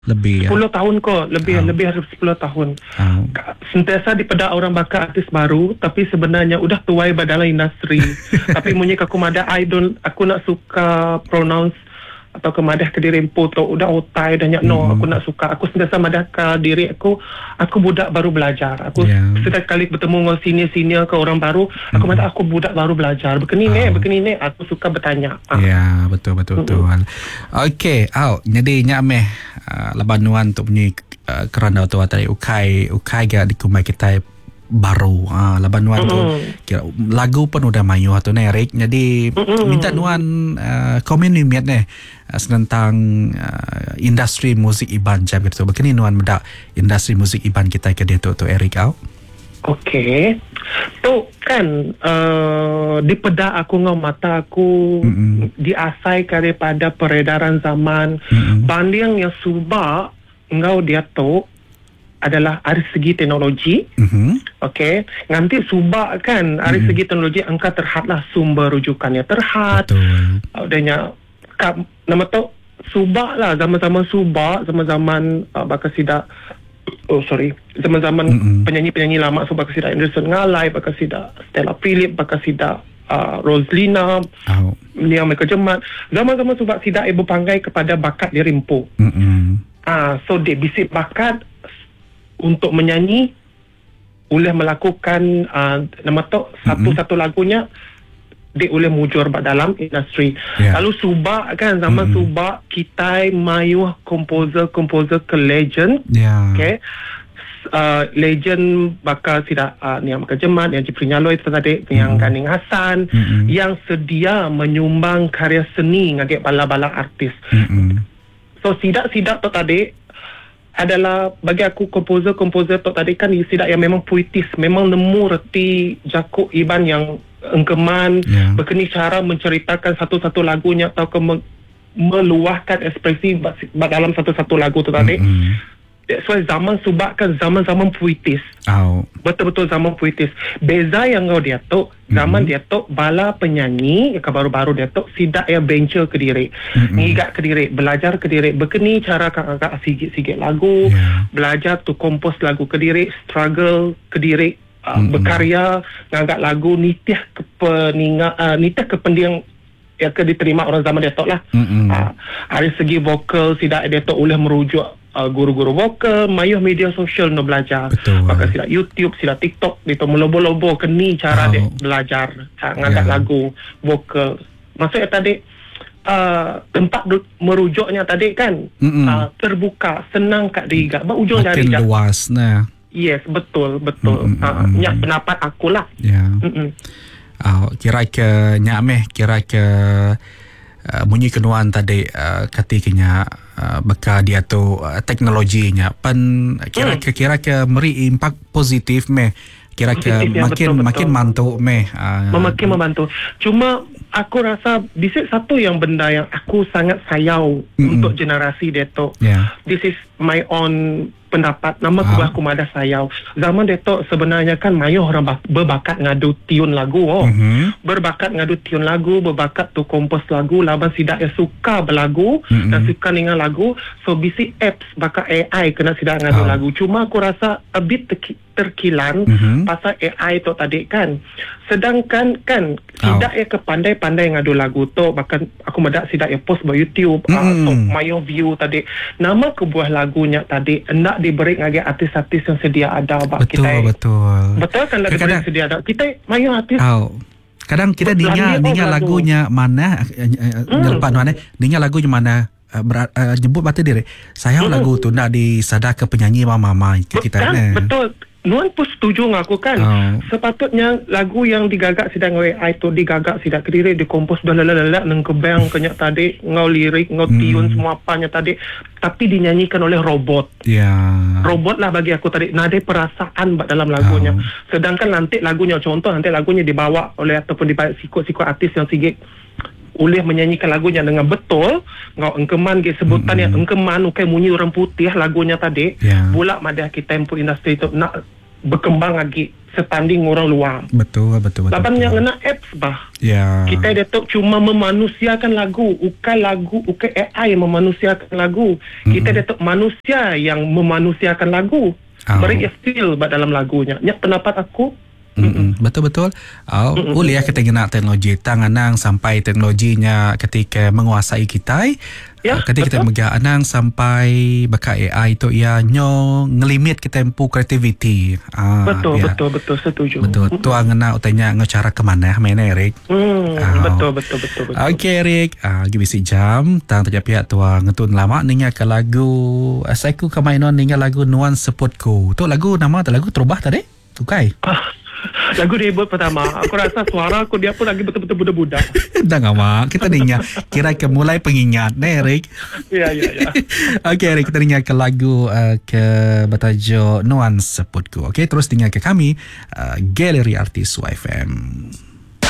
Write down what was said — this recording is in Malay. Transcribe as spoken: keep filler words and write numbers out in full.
Lebih ya? sepuluh tahun kok. Lebih, oh. lebih dari sepuluh tahun. Oh. Sentiasa dipedak orang bakal artis baru, tapi sebenarnya udah tuai dalam industri. Tapi munyi aku madah, I don't, aku nak suka pronounce atau kemadah ke diri empu tu udah otai dah nyak no, mm-hmm. aku nak suka. Aku sentiasa madah ke diri aku, aku budak baru belajar. Aku yeah. setiap kali bertemu dengan senior-senior ke orang baru, aku mm-hmm. madah aku budak baru belajar. Begini oh. ni, begini ni, aku suka bertanya. Ya, yeah, betul betul betul. Mm-hmm. Okey, au, jadi nyak meh uh, labanuan untuk bunyi uh, kerana tu tadi ukai ukai ga dikumai kita baru ah laban nuan tu kira lagu pun udah mayu atau nerik jadi mm-hmm. minta nuan uh, komen ni miat ni uh, tentang uh, industri musik iban jam gitu begini nuan medak industri musik iban kita ke dia tu tu Eric au. Okey. Tu kan uh, di pedak aku ngau mata aku mm-hmm. diasai daripada peredaran zaman mm-hmm. banding yang subak ngau dia tu adalah dari segi teknologi. Mm-hmm. Okey, nanti subak kan dari mm-hmm. segi teknologi angka terhadlah sumber rujukannya terhad. Adanya uh, nama tu subak lah zaman-zaman subak, zaman-zaman uh, bakal sidak oh sorry, zaman-zaman mm-hmm. penyanyi-penyanyi lama so bakal sidak Anderson Ngalai, bakal sidak Stella Philip, bakal sidak uh, Roslina, oh. Nia Michael Jemat. Zaman-zaman subak sidak ibu panggai kepada bakat dia rimpu. Mm-hmm. Ah, so dia bisik bakat untuk menyanyi boleh melakukan uh, nama tu satu-satu mm-hmm. lagunya dia boleh mujur dalam industri. Yeah. Lalu subak kan zaman mm-hmm. subak kita mayu komposer-komposer ke legend. Yeah. Okay. Uh, legend bakal tidak uh, yang Kejemat, yang Jipri Nyaloi tadi, mm-hmm. yang Ganing Hassan mm-hmm. yang sedia menyumbang karya seni ngagek bala-bala artis. Mm-hmm. So sidak-sidak tu tadi adalah bagi aku komposer-komposer tu tadi kan sidak yang memang puitis, memang nemu reti jakuk iban yang engkeman, yeah. berkeni cara menceritakan satu-satu lagunya atau ke me- meluahkan ekspresi dalam satu-satu lagu tu tadi. Mm-hmm. That's why zaman subak kan zaman-zaman puitis. Oh. Betul-betul zaman puitis. Beza yang kau dia tu, zaman mm-hmm. dia tu bala penyanyi yang baru-baru dia tu sidak ya bencher ke diri. Mm-hmm. Ngigak ke diri, belajar ke diri, berkeni cara kakak sigit-sigit lagu, yeah. belajar tu kompos lagu ke diri, struggle ke diri, uh, mm-hmm. berkarya ngagak lagu nitih ke peninga, uh, nitih ke pendiang yang ke diterima orang zaman dia tu lah. Mm-hmm. Uh, dari segi vokal sidak dia tu boleh merujuk Uh, guru-guru vokal, mayuh media sosial no belajar. Maka sila YouTube, sila TikTok, itu melobo-lobo keni cara oh. dia belajar ha, ngangkat yeah. lagu, vokal. Maksudnya tadi uh, tempat du- merujuknya tadi kan uh, terbuka, senang kat diga. Ba ujung jari makin luas nah. Yes, betul, betul. Uh, nyak pendapat akulah. Ya. Yeah. Uh, kira ke nyak meh, kira ke Uh, bunyi kenuan tadi uh, ketikanya uh, beka dia tu uh, teknologinya pen kira ke kira ke meri impak positif meh kira ke positif, makin betul, makin betul. Mantu meh uh, makin membantu. Cuma aku rasa bisik satu yang benda yang aku sangat sayau mm-hmm. untuk generasi dia tu. Yeah. This is my own pendapat. Nama aku aku madah sayau. Zaman dia tu sebenarnya kan mayuh orang bak- berbakat ngadu tiun lagu. Oh. Mm-hmm. Berbakat ngadu tiun lagu, berbakat tu kompos lagu, laban sidak yang suka berlagu mm-hmm. dan suka dengan lagu. So bisi apps bakal A I kena sidak ngadu oh. lagu. Cuma aku rasa a bit terki- terkilan mm-hmm. pasal A I tu tadi kan. Sedangkan kan sidak oh. yang kepandai-pandai ngadu lagu tu, bahkan aku madak sidak yang post di YouTube mm-hmm. uh, so mayuh view tadi. Nama kebuah lagunya tadi nak diberi ngagi artis-artis yang sedia ada bak betul, kita. Betul, betul. kan nak diberi sedia ada. Kita mayu artis. Oh. Kadang kita dengar dengar lagunya mana nyelpan mana, dengar lagunya mana uh, ber, uh, nyebut batu diri. Saya hmm. lagu tu nak disadar ke penyanyi mama-mama ke kita kan, ni. Betul. Nuan pun setuju dengan aku kan. Oh. Sepatutnya lagu yang digagak sidang A I tu digagak sidak kediri dikompos dalalala nang kebang kenyak tadi ngau lirik ngau tiun hmm. semua apanya tadi tapi dinyanyikan oleh robot. Ya. Yeah. Robot lah bagi aku tadi nada perasaan dalam lagunya. Oh. Sedangkan nanti lagunya contoh nanti lagunya dibawa oleh ataupun dibawa sikut-sikut artis yang sigit boleh menyanyikan lagunya dengan betul ngau engkeman ke sebutan mm-hmm. yang engkeman ukai munyi orang putih lagunya tadi yeah. pula madah kita tempo industri tu nak berkembang lagi setanding orang luar. Betul, betul, betul. Laban betul. yang kena apps bah. Ya. Kita datuk cuma memanusiakan lagu, ukai lagu, ukai A I yang memanusiakan lagu. Mm-hmm. Kita datuk manusia yang memanusiakan lagu. Oh. Beri feel bat dalam lagunya. Nyak pendapat aku. Mm-mm. Betul-betul. Oh, Mm-mm. boleh ya kita guna teknologi tanganang sampai teknologinya ketika menguasai kita. Ya, uh, ketika kita betul. megah anang sampai baka A I itu ia nyo ngelimit kita empu creativity. Ah, Betul, ya. betul, betul, setuju. Betul. Mm-mm. Tuang ngena utanya ngecara kemana mana Erik. Hmm, Oh. betul, betul, betul, betul. Okey Erik, ah uh, bisi jam tang tajak pihak tua ngetun lama ninga ke lagu asaiku kamainon ninga lagu Nuan Seputku. Tu lagu nama tu lagu terubah tadi? Tukai. Ah, lagu debut pertama. Aku rasa suara aku dia pun lagi betul-betul budak-budak. Dah ngama. Kita ninga kira ke mulai pengingat ne Erik. Ya, ya, ya. Okey Erik, kita ninga ke lagu uh, ke bertajuk Nuan Seputku. Okey, terus ninga ke kami uh, Galeri Artis Y F M.